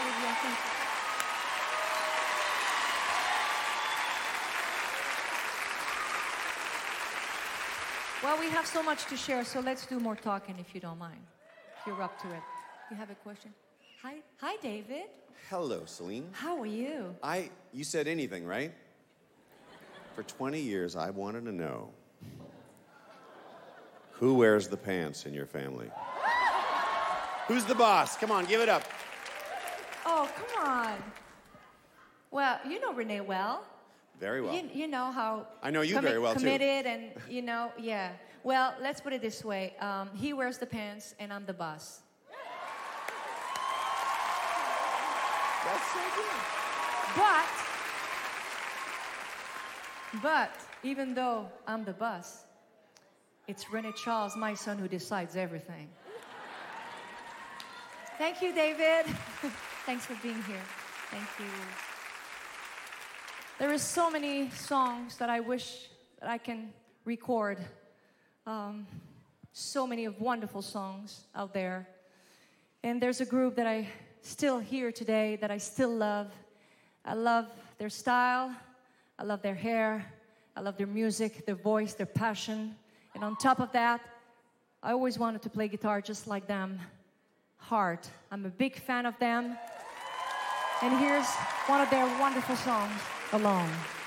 Olivia. Thank you. Well, we have so much to share, so let's do more talking if you don't mind. If you're up to it. You have a question? Hi, David. Hello, Celine. How are you? You said anything, right? For 20 years, I wanted to know who wears the pants in your family? Who's the boss? Come on, give it up. Oh, come on. Well, you know Renee well. Very well. You know how... I know you very well, too. Committed and, yeah. Well, let's put it this way. He wears the pants and I'm the boss. That's so good. But, even though I'm the boss, it's Renee Charles, my son, who decides everything. Thank you, David. Thanks for being here. Thank you. There is so many songs that I wish that I can record. So many of wonderful songs out there. And there's a group that I still hear today that I still love. I love their style. I love their hair. I love their music, their voice, their passion. And on top of that, I always wanted to play guitar just like them. Heart. I'm a big fan of them. And here's one of their wonderful songs, Alone.